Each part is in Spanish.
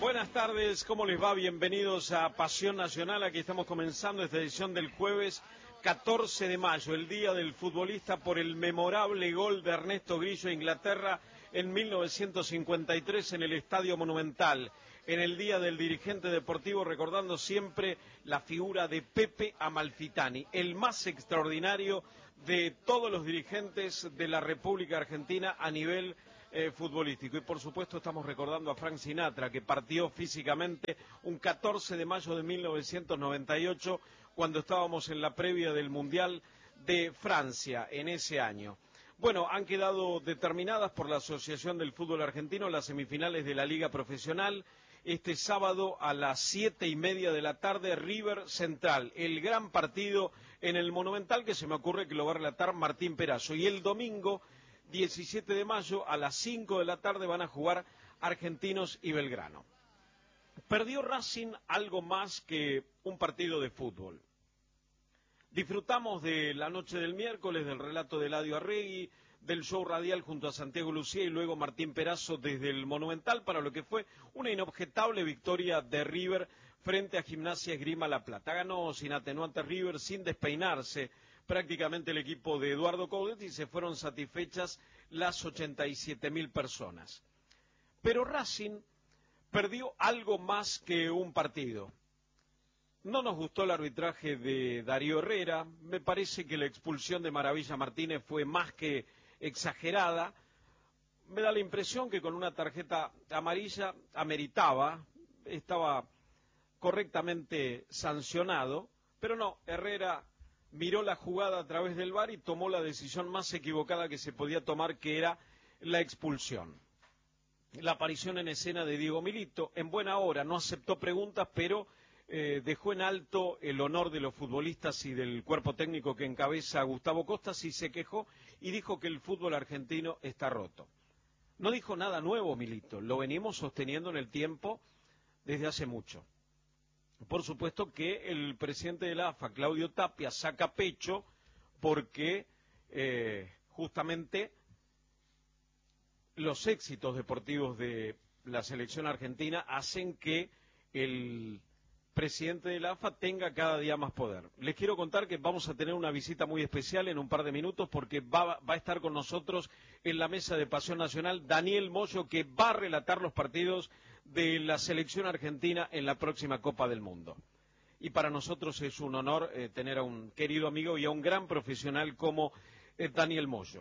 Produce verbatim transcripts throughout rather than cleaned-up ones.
Buenas tardes, ¿cómo les va? Bienvenidos a Pasión Nacional. Aquí estamos comenzando esta edición del jueves catorce de mayo, el día del futbolista, por el memorable gol de Ernesto Grillo a Inglaterra en mil novecientos cincuenta y tres en el Estadio Monumental. En el día del dirigente deportivo, recordando siempre la figura de Pepe Amalfitani, el más extraordinario de todos los dirigentes de la República Argentina a nivel eh, futbolístico. Y por supuesto estamos recordando a Frank Sinatra, que partió físicamente un catorce de mayo de mil novecientos noventa y ocho, cuando estábamos en la previa del Mundial de Francia en ese año. Bueno, han quedado determinadas por la Asociación del Fútbol Argentino las semifinales de la Liga Profesional. Este sábado a las siete y media de la tarde, River Central, el gran partido en el Monumental, que se me ocurre que lo va a relatar Martín Perazo. Y el domingo, diecisiete de mayo, a las cinco de la tarde van a jugar Argentinos y Belgrano. Perdió Racing algo más que un partido de fútbol. Disfrutamos de la noche del miércoles, del relato de Eladio Arregui, del show radial junto a Santiago Lucía y luego Martín Perazo desde el Monumental para lo que fue una inobjetable victoria de River frente a Gimnasia Esgrima La Plata. Ganó sin atenuante River, sin despeinarse prácticamente el equipo de Eduardo Coudet, y se fueron satisfechas las ochenta y siete mil personas. Pero Racing perdió algo más que un partido. No nos gustó el arbitraje de Darío Herrera, me parece que la expulsión de Maravilla Martínez fue más que exagerada. Me da la impresión que con una tarjeta amarilla ameritaba, estaba correctamente sancionado, pero no, Herrera miró la jugada a través del V A R y tomó la decisión más equivocada que se podía tomar, que era la expulsión. La aparición en escena de Diego Milito, en buena hora, no aceptó preguntas, pero Eh, dejó en alto el honor de los futbolistas y del cuerpo técnico que encabeza Gustavo Costas, y se quejó y dijo que el fútbol argentino está roto. No dijo nada nuevo Milito, lo venimos sosteniendo en el tiempo desde hace mucho. Por supuesto que el presidente de la A F A, Claudio Tapia, saca pecho porque eh, justamente los éxitos deportivos de la selección argentina hacen que el presidente de la A F A tenga cada día más poder. Les quiero contar que vamos a tener una visita muy especial en un par de minutos, porque va, va a estar con nosotros en la mesa de Pasión Nacional Daniel Moyo, que va a relatar los partidos de la selección argentina en la próxima Copa del Mundo. Y para nosotros es un honor eh, tener a un querido amigo y a un gran profesional como eh, Daniel Moyo.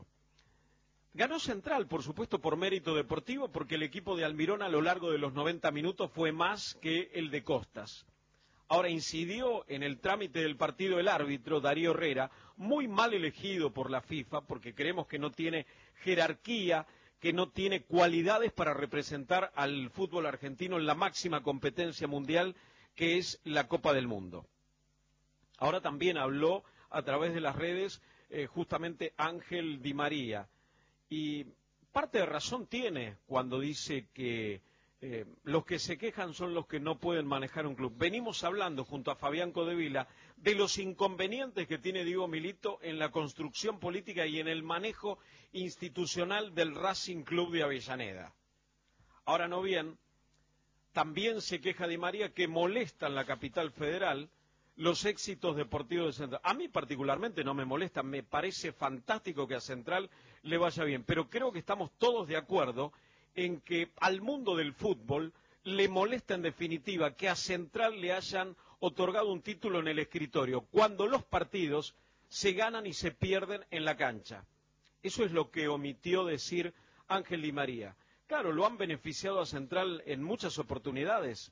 Ganó Central, por supuesto, por mérito deportivo, porque el equipo de Almirón a lo largo de los noventa minutos fue más que el de Costas. Ahora, incidió en el trámite del partido el árbitro Darío Herrera, muy mal elegido por la FIFA, porque creemos que no tiene jerarquía, que no tiene cualidades para representar al fútbol argentino en la máxima competencia mundial, que es la Copa del Mundo. Ahora también habló a través de las redes eh, justamente Ángel Di María, y parte de razón tiene cuando dice que Eh, los que se quejan son los que no pueden manejar un club. Venimos hablando junto a Fabián Codevila de los inconvenientes que tiene Diego Milito en la construcción política y en el manejo institucional del Racing Club de Avellaneda. Ahora no bien, también se queja Di María que molesta en la capital federal los éxitos deportivos de Central. A mí particularmente no me molesta, me parece fantástico que a Central le vaya bien, pero creo que estamos todos de acuerdo en que al mundo del fútbol le molesta en definitiva que a Central le hayan otorgado un título en el escritorio, cuando los partidos se ganan y se pierden en la cancha. Eso es lo que omitió decir Ángel Di María. Claro, lo han beneficiado a Central en muchas oportunidades,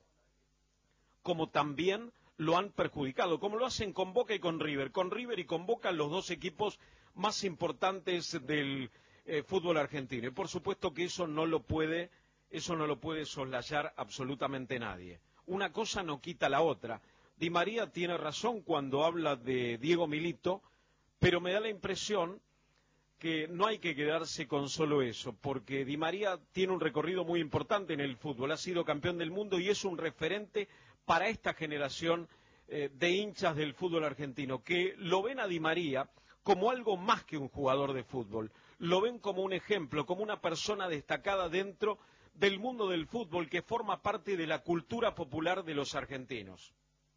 como también lo han perjudicado, como lo hacen con Boca y con River. Con River y con Boca, los dos equipos más importantes del Eh, fútbol argentino, y por supuesto que eso no lo puede eso no lo puede soslayar absolutamente nadie. Una cosa no quita la otra. Di María tiene razón cuando habla de Diego Milito, pero me da la impresión que no hay que quedarse con solo eso, porque Di María tiene un recorrido muy importante en el fútbol, ha sido campeón del mundo y es un referente para esta generación eh, de hinchas del fútbol argentino, que lo ven a Di María como algo más que un jugador de fútbol, lo ven como un ejemplo, como una persona destacada dentro del mundo del fútbol que forma parte de la cultura popular de los argentinos.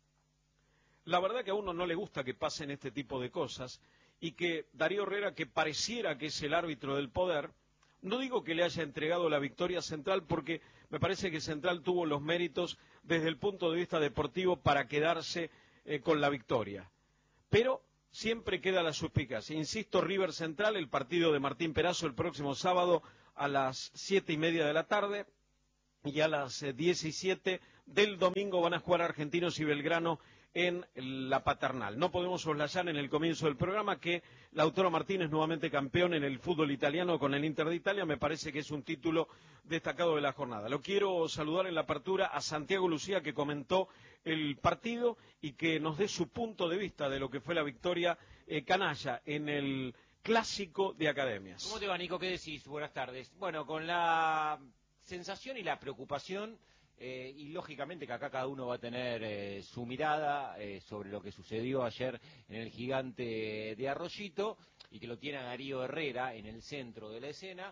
La verdad que a uno no le gusta que pasen este tipo de cosas y que Darío Herrera, que pareciera que es el árbitro del poder, no digo que le haya entregado la victoria a Central porque me parece que Central tuvo los méritos desde el punto de vista deportivo para quedarse eh, con la victoria. Pero siempre queda la suspicacia. Insisto, River Central, el partido de Martín Perazo el próximo sábado a las siete y media de la tarde y a las eh, diecisiete del domingo van a jugar Argentinos y Belgrano en la Paternal. No podemos soslayar en el comienzo del programa que Lautaro Martínez nuevamente campeón en el fútbol italiano con el Inter de Italia, me parece que es un título destacado de la jornada. Lo quiero saludar en la apertura a Santiago Lucía, que comentó el partido y que nos dé su punto de vista de lo que fue la victoria eh, canalla en el clásico de academias. ¿Cómo te va, Nico? ¿Qué decís? Buenas tardes. Bueno, con la sensación y la preocupación Eh, y lógicamente que acá cada uno va a tener eh, su mirada eh, sobre lo que sucedió ayer en el Gigante de Arroyito y que lo tiene a Darío Herrera en el centro de la escena.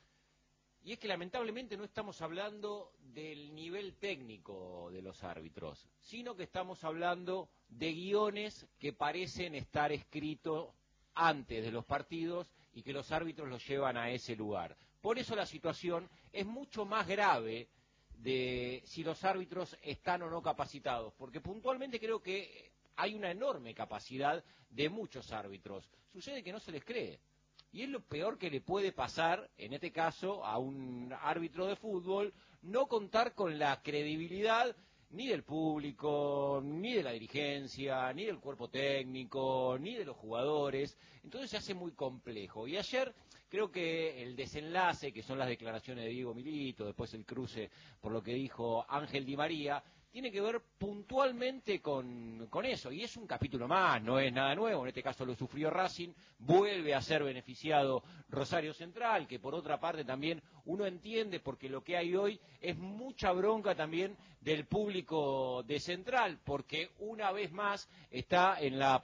Y es que lamentablemente no estamos hablando del nivel técnico de los árbitros, sino que estamos hablando de guiones que parecen estar escritos antes de los partidos y que los árbitros los llevan a ese lugar. Por eso la situación es mucho más grave de si los árbitros están o no capacitados, porque puntualmente creo que hay una enorme capacidad de muchos árbitros. Sucede que no se les cree, y es lo peor que le puede pasar, en este caso, a un árbitro de fútbol, no contar con la credibilidad ni del público, ni de la dirigencia, ni del cuerpo técnico, ni de los jugadores. Entonces se hace muy complejo. Y ayer creo que el desenlace, que son las declaraciones de Diego Milito, después el cruce por lo que dijo Ángel Di María, tiene que ver puntualmente con, con eso, y es un capítulo más, no es nada nuevo, en este caso lo sufrió Racing, vuelve a ser beneficiado Rosario Central, que por otra parte también uno entiende, porque lo que hay hoy es mucha bronca también del público de Central, porque una vez más está en, la,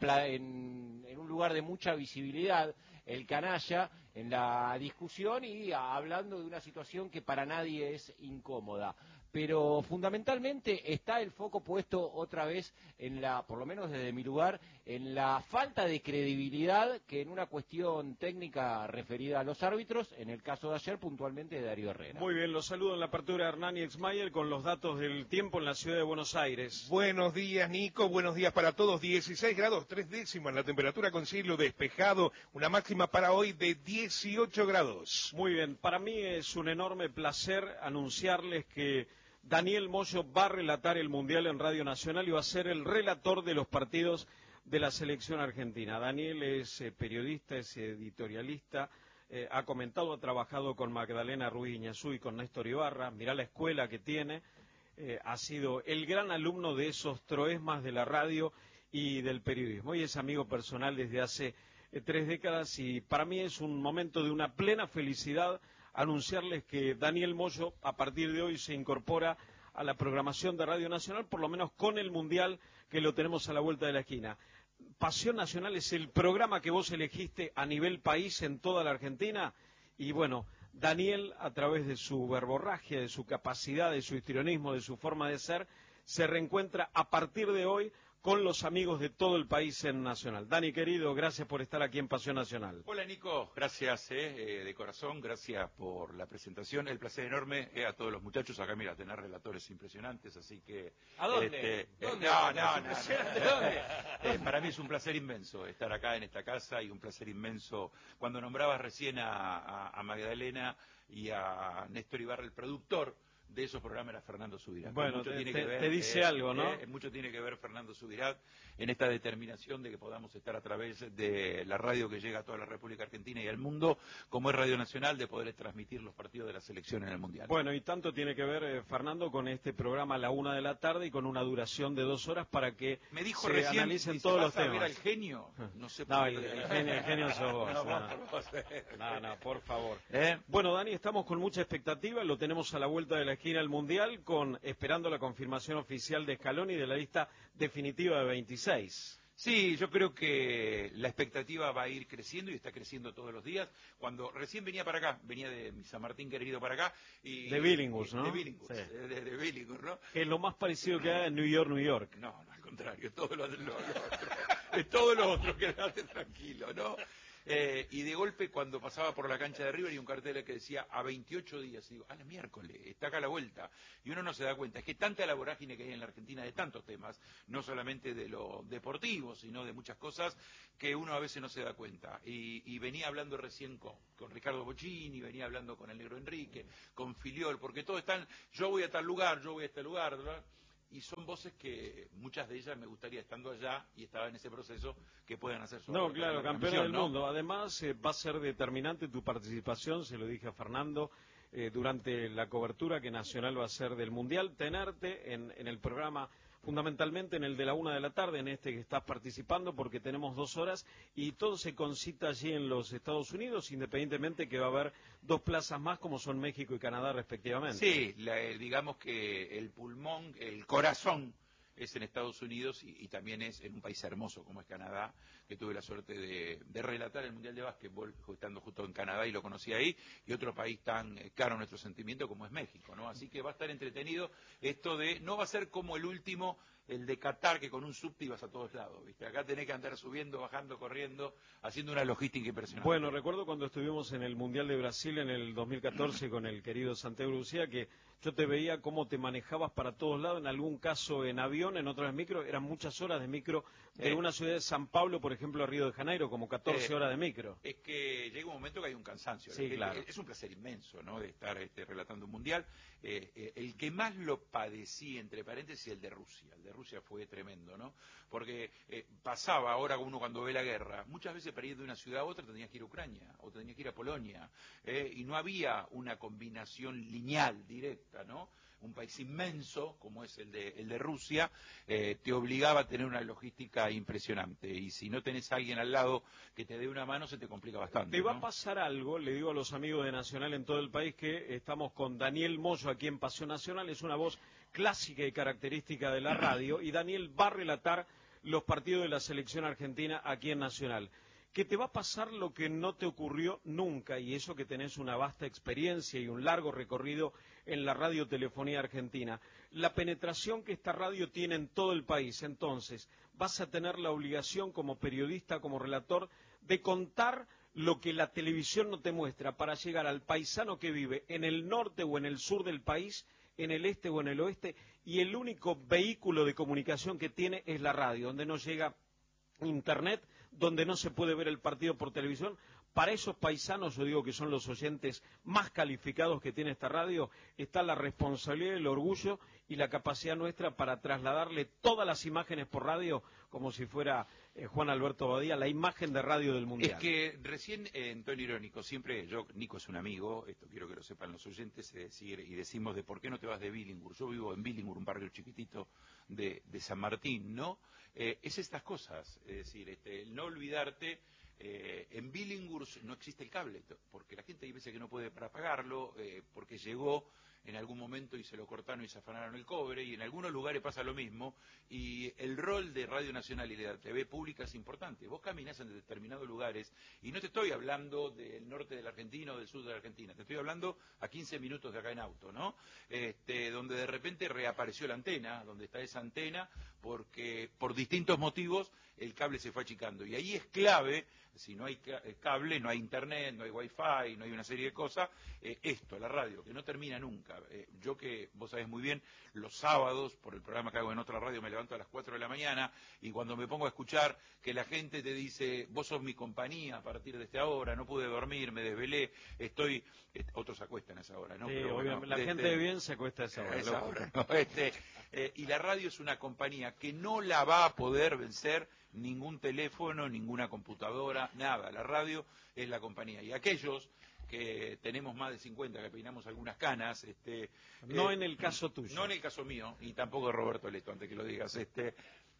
en, en un lugar de mucha visibilidad el canalla en la discusión y hablando de una situación que para nadie es incómoda. Pero fundamentalmente está el foco puesto otra vez en la, por lo menos desde mi lugar, en la falta de credibilidad que en una cuestión técnica referida a los árbitros, en el caso de ayer puntualmente de Darío Herrera. Muy bien, los saludo en la apertura de Hernán y Exmayer con los datos del tiempo en la ciudad de Buenos Aires. Buenos días, Nico, buenos días para todos. dieciséis grados, tres décimas, la temperatura con cielo despejado, una máxima para hoy de dieciocho grados. Muy bien, para mí es un enorme placer anunciarles que Daniel Moyo va a relatar el Mundial en Radio Nacional y va a ser el relator de los partidos de la selección argentina. Daniel es eh, periodista, es editorialista, eh, ha comentado, ha trabajado con Magdalena Ruiz Iñazú y con Néstor Ibarra, mirá la escuela que tiene, eh, ha sido el gran alumno de esos troesmas de la radio y del periodismo, y es amigo personal desde hace eh, tres décadas, y para mí es un momento de una plena felicidad anunciarles que Daniel Moyo a partir de hoy se incorpora a la programación de Radio Nacional, por lo menos con el Mundial que lo tenemos a la vuelta de la esquina. Pasión Nacional es el programa que vos elegiste a nivel país en toda la Argentina y bueno, Daniel a través de su verborragia, de su capacidad, de su histrionismo, de su forma de ser, se reencuentra a partir de hoy con los amigos de todo el país en Nacional. Dani, querido, gracias por estar aquí en Pasión Nacional. Hola, Nico, gracias eh, de corazón, gracias por la presentación. El placer enorme eh, a todos los muchachos. Acá, mira, tener relatores impresionantes, así que... ¿A dónde? Este, ¿Dónde? Eh, no, no, no. ¿Impresionante? ¿Dónde? Eh, para mí es un placer inmenso estar acá en esta casa y un placer inmenso cuando nombrabas recién a, a, a Magdalena y a Néstor Ibarra, el productor de esos programas, era Fernando Subirán. Bueno, mucho te, tiene te, que ver, te dice eh, algo, ¿no? Eh, mucho tiene que ver Fernando Subirán en esta determinación de que podamos estar a través de la radio que llega a toda la República Argentina y al mundo, como es Radio Nacional, de poder transmitir los partidos de la selección en el Mundial. Bueno, y tanto tiene que ver, eh, Fernando, con este programa a la una de la tarde y con una duración de dos horas para que Me dijo se recién, analicen dice, todos los ¿vas a ver temas. al genio? No sé por No, qué. el, el genio, el genio sos vos. No, No, vos, vos. no, no, por favor. ¿Eh? Bueno, Dani, estamos con mucha expectativa, lo tenemos a la vuelta de la esquina del Mundial, con esperando la confirmación oficial de Scaloni de la lista definitiva de veintiséis. Sí, yo creo que la expectativa va a ir creciendo y está creciendo todos los días. Cuando recién venía para acá, venía de San Martín querido para acá. Y, de Billinghurst, ¿no? De Billinghurst, sí. de, de, de Billinghurst, ¿no? Que es lo más parecido que hay en New York, New York. No, no, al contrario, todo lo, lo, lo otro. Es todo lo otro, quédate tranquilo, ¿no? Eh, y de golpe, cuando pasaba por la cancha de River, y un cartel que decía a veintiocho días, y digo, a la miércoles, está acá a la vuelta. Y uno no se da cuenta, es que tanta la vorágine que hay en la Argentina de tantos temas, no solamente de lo deportivo, sino de muchas cosas, que uno a veces no se da cuenta. Y, y venía hablando recién con, con Ricardo Bocchini, venía hablando con el Negro Enrique, con Filiol, porque todos están, yo voy a tal lugar, yo voy a este lugar, ¿verdad? Y son voces que muchas de ellas me gustaría, estando allá y estaba en ese proceso, que puedan hacer su No, claro, campeona del ¿no? mundo. Además, eh, va a ser determinante tu participación, se lo dije a Fernando, eh, durante la cobertura que Nacional va a hacer del Mundial, tenerte en, en el programa, fundamentalmente en el de la una de la tarde, en este que estás participando, porque tenemos dos horas y todo se concita allí en los Estados Unidos, independientemente que va a haber dos plazas más, como son México y Canadá, respectivamente. Sí, la, eh, digamos que el pulmón, el corazón es en Estados Unidos y, y también es en un país hermoso como es Canadá, que tuve la suerte de, de relatar el Mundial de Básquetbol estando justo en Canadá y lo conocí ahí, y otro país tan eh, caro a nuestro sentimiento como es México, ¿no? Así que va a estar entretenido esto de, no va a ser como el último, el de Qatar, que con un subte ibas a todos lados, ¿viste? Acá tenés que andar subiendo, bajando, corriendo, haciendo una logística impresionante. Bueno, recuerdo cuando estuvimos en el Mundial de Brasil en el dos mil catorce con el querido Santiago Lucía, que yo te veía cómo te manejabas para todos lados, en algún caso en avión, en otros en micro, eran muchas horas de micro, de eh, una ciudad de San Pablo, por ejemplo, a Río de Janeiro, como catorce eh, horas de micro. Es que llega un momento que hay un cansancio. Sí, claro. Es un placer inmenso, ¿no?, de estar este, relatando un Mundial. Eh, eh, el que más lo padecí, entre paréntesis, el de Rusia. El de Rusia fue tremendo, ¿no? Porque eh, pasaba ahora uno cuando ve la guerra, muchas veces para ir de una ciudad a otra tenías que ir a Ucrania, o tenías que ir a Polonia, eh, y no había una combinación lineal, directa, ¿no? Un país inmenso, como es el de, el de Rusia, eh, te obligaba a tener una logística impresionante. Y si no tenés a alguien al lado que te dé una mano, se te complica bastante. Te va ¿no? a pasar algo, le digo a los amigos de Nacional en todo el país, que estamos con Daniel Moyo aquí en Pasión Nacional, es una voz clásica y característica de la radio, y Daniel va a relatar los partidos de la selección argentina aquí en Nacional. Que te va a pasar lo que no te ocurrió nunca, y eso que tenés una vasta experiencia y un largo recorrido en la radiotelefonía argentina. La penetración que esta radio tiene en todo el país, entonces, vas a tener la obligación como periodista, como relator, de contar lo que la televisión no te muestra para llegar al paisano que vive en el norte o en el sur del país, en el este o en el oeste, y el único vehículo de comunicación que tiene es la radio, donde no llega Internet, donde no se puede ver el partido por televisión. Para esos paisanos, yo digo que son los oyentes más calificados que tiene esta radio, está la responsabilidad, el orgullo y la capacidad nuestra para trasladarle todas las imágenes por radio, como si fuera eh, Juan Alberto Badía, la imagen de radio del Mundial. Es que recién, eh, en tono irónico, siempre, yo, Nico es un amigo, esto quiero que lo sepan los oyentes, eh, decir, y decimos de por qué no te vas de Billinghurst. Yo vivo en Billinghurst, un barrio chiquitito de, de San Martín, ¿no? Eh, es estas cosas, es decir, este, el no olvidarte. Eh, en Billinghurst no existe el cable, porque la gente hay veces que no puede para pagarlo, eh, porque llegó en algún momento y se lo cortaron y se afanaron el cobre, y en algunos lugares pasa lo mismo, y el rol de Radio Nacional y de la T V pública es importante. Vos caminás en determinados lugares, y no te estoy hablando del norte de la Argentina o del sur de la Argentina, te estoy hablando a quince minutos de acá en auto, ¿no? Este, donde de repente reapareció la antena, donde está esa antena, porque por distintos motivos el cable se fue achicando, y ahí es clave. Si no hay cable, no hay internet, no hay wifi, no hay una serie de cosas, eh, esto, la radio, que no termina nunca. Eh, yo que, vos sabés muy bien, los sábados, por el programa que hago en otra radio, me levanto a las cuatro de la mañana, y cuando me pongo a escuchar que la gente te dice, vos sos mi compañía a partir de esta hora, no pude dormir, me desvelé, estoy... Eh, otros se acuestan a esa hora, ¿no? Sí, Pero, bueno, la este, gente de bien se acuesta a esa hora. A esa hora, ¿no? este, eh, y la radio es una compañía que no la va a poder vencer ningún teléfono, ninguna computadora, nada. La radio es la compañía. Y aquellos que tenemos más de cincuenta, que peinamos algunas canas, este, no eh, en el caso tuyo. No en el caso mío, y tampoco de Roberto Leto, antes que lo digas. Este, eh,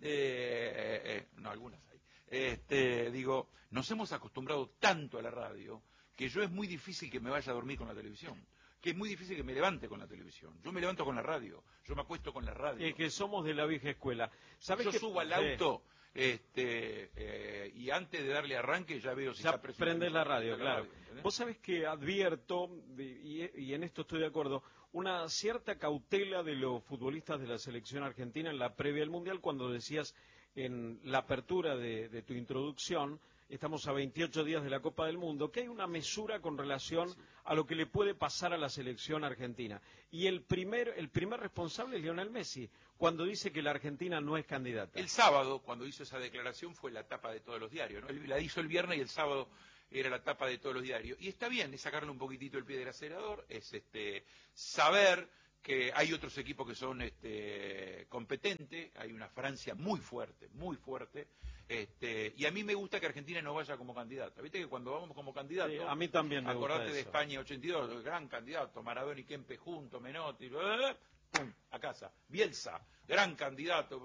eh, eh, no, algunas hay. Este, digo, nos hemos acostumbrado tanto a la radio que yo es muy difícil que me vaya a dormir con la televisión. Que es muy difícil que me levante con la televisión. Yo me levanto con la radio, yo me acuesto con la radio. Es que somos de la vieja escuela. ¿Sabes yo que... subo al auto Este, eh, y antes de darle arranque ya veo si ya está presionando. prendes la radio, claro. Radio, Vos sabés que advierto, y, y en esto estoy de acuerdo, una cierta cautela de los futbolistas de la selección argentina en la previa del Mundial, cuando decías en la apertura de, de tu introducción, estamos a veintiocho días de la Copa del Mundo, que hay una mesura con relación a lo que le puede pasar a la selección argentina. Y el primer, el primer responsable es Lionel Messi, cuando dice que la Argentina no es candidata. El sábado, cuando hizo esa declaración, fue la tapa de todos los diarios, ¿no? Él la hizo el viernes y el sábado era la tapa de todos los diarios. Y está bien, es sacarle un poquitito el pie del acelerador, es este saber que hay otros equipos que son este, competentes, hay una Francia muy fuerte, muy fuerte, este, y a mí me gusta que Argentina no vaya como candidata. Viste que cuando vamos como candidato, Sí, a mí también me acordate gusta de eso. España ochenta y dos, el gran candidato, Maradona y Kempe juntos, Menotti, pum, a casa. Bielsa, gran candidato,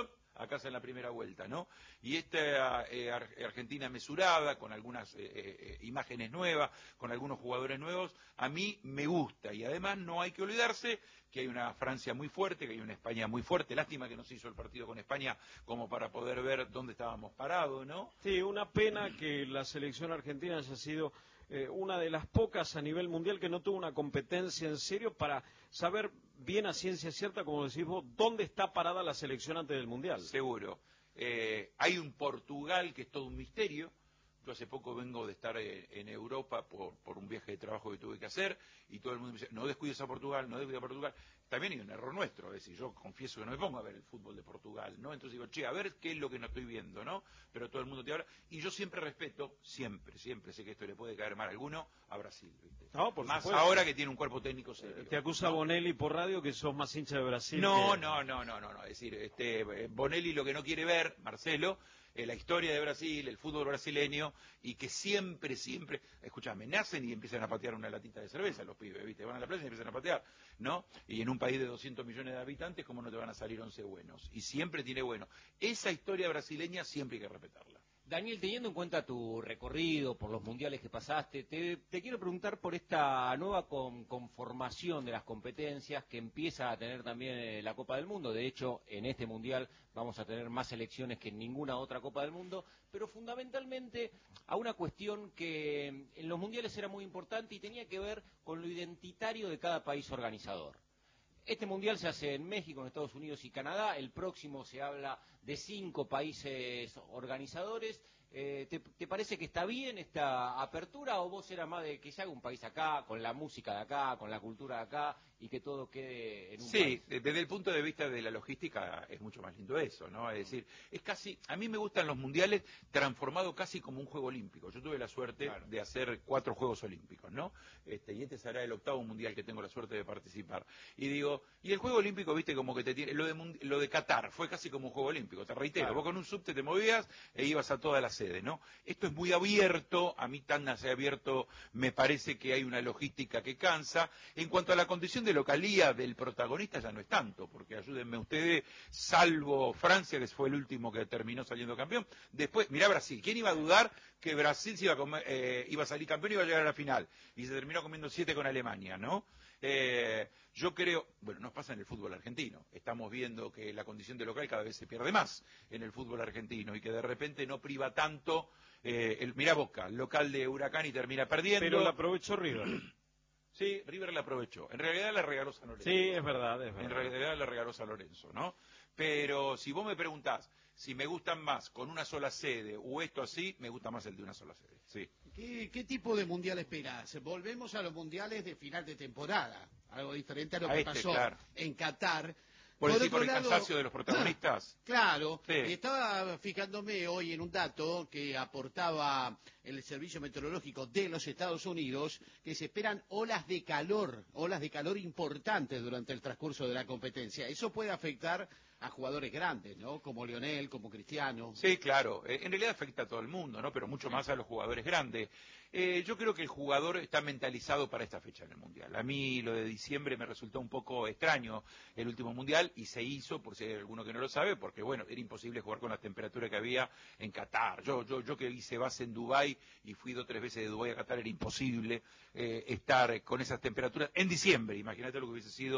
a casa en la primera vuelta, ¿no? Y esta eh, Argentina mesurada, con algunas eh, eh, imágenes nuevas, con algunos jugadores nuevos, a mí me gusta. Y además no hay que olvidarse que hay una Francia muy fuerte, que hay una España muy fuerte. Lástima que no se hizo el partido con España como para poder ver dónde estábamos parados, ¿no? Sí, una pena que la selección argentina haya sido eh, una de las pocas a nivel mundial que no tuvo una competencia en serio para saber bien a ciencia cierta, como decís vos, dónde está parada la selección antes del Mundial. Seguro. Eh, hay un Portugal que es todo un misterio. Yo hace poco vengo de estar en, en Europa por, por un viaje de trabajo que tuve que hacer y todo el mundo me dice, no descuides a Portugal, no descuides a Portugal. También hay un error nuestro, es decir, yo confieso que no me pongo a ver el fútbol de Portugal, ¿no? Entonces digo, che, a ver qué es lo que no estoy viendo, ¿no? Pero todo el mundo te habla. Y yo siempre respeto, siempre, siempre, sé que esto le puede caer mal a alguno, a Brasil, ¿viste? No, por Más supuesto. ahora que tiene un cuerpo técnico serio. Te acusa ¿no? Bonelli por radio que sos más hincha de Brasil. No, que... no, no, no, no, no. Es decir, este, Bonelli lo que no quiere ver, Marcelo, eh, la historia de Brasil, el fútbol brasileño, y que siempre, siempre, escúchame, nacen y empiezan a patear una latita de cerveza los pibes, ¿viste? Van a la plaza y empiezan a patear, ¿no? Y en un país de doscientos millones de habitantes, ¿cómo no te van a salir once buenos? Y siempre tiene bueno. Esa historia brasileña siempre hay que respetarla. Daniel, teniendo en cuenta tu recorrido por los mundiales que pasaste, te, te quiero preguntar por esta nueva con, conformación de las competencias que empieza a tener también eh, la Copa del Mundo. De hecho, en este mundial vamos a tener más selecciones que en ninguna otra Copa del Mundo, pero fundamentalmente a una cuestión que en los mundiales era muy importante y tenía que ver con lo identitario de cada país organizador. Este mundial se hace en México, en Estados Unidos y Canadá. El próximo se habla de cinco países organizadores. Eh, ¿te, ¿Te parece que está bien esta apertura o vos eras más de que se haga un país acá, con la música de acá, con la cultura de acá y que todo quede en un Sí, país? Sí, desde el punto de vista de la logística es mucho más lindo eso, ¿no? Es decir, es casi, a mí me gustan los mundiales transformados casi como un juego olímpico. Yo tuve la suerte claro. de hacer cuatro Juegos Olímpicos, ¿no? Este, y este será el octavo mundial que tengo la suerte de participar. Y digo, y el Juego Olímpico, viste, como que te tiene, lo de, lo de Qatar fue casi como un Juego Olímpico, te reitero, claro. Vos con un subte te movías e ibas a toda la sede, ¿no? Esto es muy abierto, a mí tan así abierto me parece que hay una logística que cansa. En cuanto a la condición de localía del protagonista ya no es tanto, porque ayúdenme ustedes, salvo Francia, que fue el último que terminó saliendo campeón, después, mirá Brasil, ¿quién iba a dudar que Brasil se iba a, comer, eh, iba a salir campeón y iba a llegar a la final? Y se terminó comiendo siete con Alemania, ¿no? Eh, yo creo, bueno, nos pasa en el fútbol argentino, estamos viendo que la condición de local cada vez se pierde más en el fútbol argentino y que de repente no priva tanto, eh, el, mirá Boca, local de Huracán y termina perdiendo. Pero la aprovechó River. Sí, River la aprovechó. En realidad la regaló San Lorenzo. Sí, es verdad, es verdad. En realidad la regaló San Lorenzo, ¿no? Pero si vos me preguntás si me gustan más con una sola sede o esto así, me gusta más el de una sola sede. Sí. ¿Qué, qué tipo de mundial esperás? Volvemos a los mundiales de final de temporada, algo diferente a lo a que este, pasó claro. en Qatar. Por, por, decir, por el lado, cansancio de los protagonistas. Claro, sí. Y estaba fijándome hoy en un dato que aportaba el Servicio Meteorológico de los Estados Unidos, que se esperan olas de calor, olas de calor importantes durante el transcurso de la competencia. Eso puede afectar a jugadores grandes, ¿no? Como Lionel, como Cristiano. Sí, claro. Eh, en realidad afecta a todo el mundo, ¿no? Pero mucho más a los jugadores grandes. Eh, yo creo que el jugador está mentalizado para esta fecha en el Mundial. A mí lo de diciembre me resultó un poco extraño el último Mundial y se hizo, por si hay alguno que no lo sabe, porque bueno, era imposible jugar con la temperatura que había en Qatar. Yo, yo, yo que hice base en Dubái y fui dos o tres veces de Dubái a Qatar, era imposible eh, estar con esas temperaturas en diciembre. Imagínate lo que hubiese sido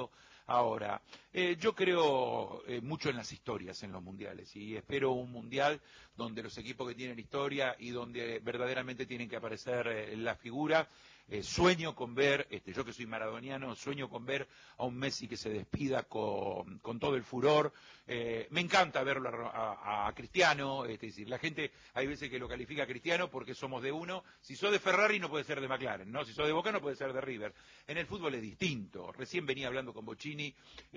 Ahora, eh, yo creo eh, mucho en las historias en los mundiales y espero un mundial donde los equipos que tienen historia y donde verdaderamente tienen que aparecer eh, las figuras. Eh, sueño con ver, este, yo que soy maradoniano, sueño con ver a un Messi que se despida con, con todo el furor. Eh, me encanta verlo a, a, a Cristiano, es decir, la gente hay veces que lo califica a Cristiano porque somos de uno. Si sos de Ferrari no puede ser de McLaren, ¿no? Si sos de Boca no puede ser de River. En el fútbol es distinto. Recién venía hablando con Bocchini,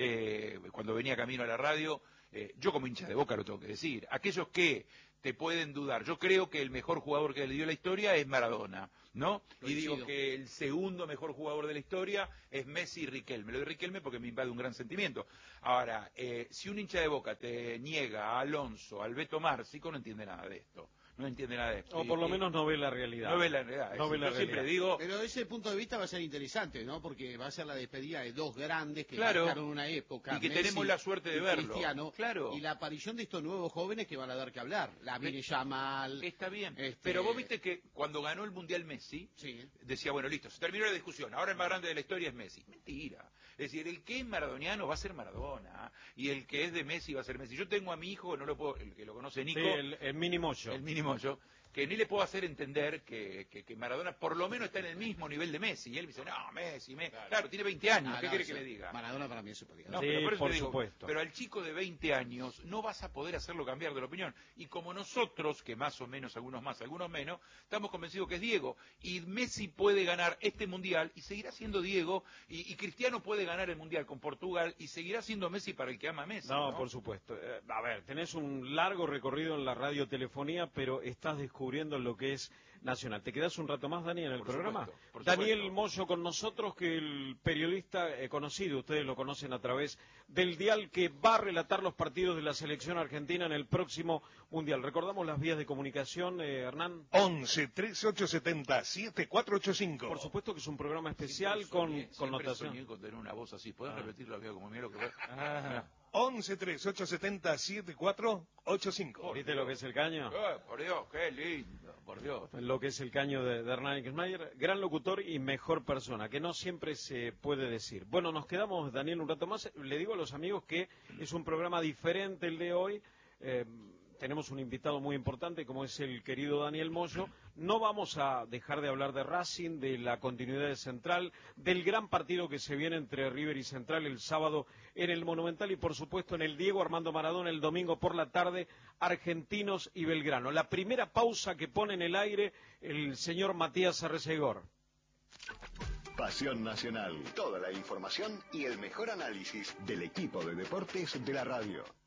eh, cuando venía camino a la radio. Eh, yo como hincha de Boca lo tengo que decir. Aquellos que te pueden dudar. Yo creo que el mejor jugador que le dio la historia es Maradona, ¿no? Y digo que el segundo mejor jugador de la historia es Messi y Riquelme. Lo de Riquelme porque me invade un gran sentimiento. Ahora, eh, si un hincha de Boca te niega a Alonso, al Beto Márcico, no entiende nada de esto. No entiende nada de esto. O por lo menos no ve la realidad. No ve la realidad. No ve la Yo siempre realidad. digo... Pero ese punto de vista va a ser interesante, ¿no? Porque va a ser la despedida de dos grandes que Claro. marcaron una época. Y que Messi tenemos la suerte de y verlo. Cristiano, Claro. Y la aparición de estos nuevos jóvenes que van a dar que hablar. La Vine Yamal. Está bien. Este- Pero vos viste que cuando ganó el Mundial Messi, Sí. decía, bueno, listo, se terminó la discusión, ahora el más grande de la historia es Messi. Mentira. Es decir, el que es maradoniano va a ser Maradona, y el que es de Messi va a ser Messi. Yo tengo a mi hijo, no lo puedo, el que lo conoce Nico, Sí, el, el mínimo yo. el mínimo yo, que ni le puedo hacer entender que, que, que Maradona por lo menos está en el mismo nivel de Messi. Y él me dice, no, Messi, Messi. Claro, claro tiene veinte años, Ah, ¿qué no, quiere sí. que le diga? Maradona para mí es superior. No, Sí, pero por, eso por te digo, supuesto. pero al chico de veinte años no vas a poder hacerlo cambiar de la opinión. Y como nosotros, que más o menos, algunos más, algunos menos, estamos convencidos que es Diego. Y Messi puede ganar este Mundial y seguirá siendo Diego. Y, y Cristiano puede ganar el Mundial con Portugal y seguirá siendo Messi para el que ama a Messi. No, No, por supuesto. Eh, a ver, tenés un largo recorrido en la radiotelefonía, pero estás descubriendo lo que es nacional. ¿Te quedás un rato más, Dani, en el Por programa? supuesto, por Daniel supuesto. Moyo con nosotros, que el periodista eh, conocido, ustedes lo conocen a través del dial, que va a relatar los partidos de la selección argentina en el próximo Mundial. Recordamos las vías de comunicación, eh, Hernán. once, trece, ochocientos setenta, setenta y cuatro ochenta y cinco. Por supuesto que es un programa especial Siempre con soñé- connotación. Siempre soñé con tener una voz así. ¿Podés Ah. repetirlo? Amigo, como mira lo que vos... Ah, once, trece, ochocientos setenta, setenta y cuatro ochenta y cinco. ¿viste lo que es el caño? Eh, por Dios, qué lindo, por Dios. Lo que es el caño de, de Hernán Ixmayer, gran locutor y mejor persona, que no siempre se puede decir. Bueno, nos quedamos, Daniel, un rato más. Le digo a los amigos que es un programa diferente el de hoy. Eh, tenemos un invitado muy importante, como es el querido Daniel Moyo. No vamos a dejar de hablar de Racing, de la continuidad de Central, del gran partido que se viene entre River y Central el sábado en el Monumental y, por supuesto, en el Diego Armando Maradona el domingo por la tarde, Argentinos y Belgrano. La primera pausa que pone en el aire el señor Matías Arrecegor. Pasión Nacional. Toda la información y el mejor análisis del equipo de deportes de la radio.